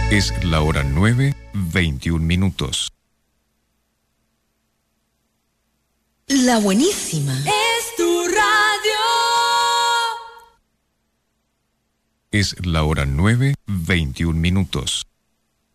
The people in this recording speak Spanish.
Es la hora 9:21. La buenísima. Es tu radio. Es la hora 9:21.